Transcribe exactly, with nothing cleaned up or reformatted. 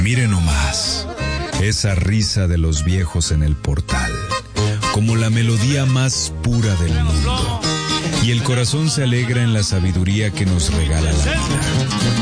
Mire nomás, esa risa de los viejos en el portal, como la melodía más pura del mundo. Y el corazón se alegra en la sabiduría que nos regala la vida.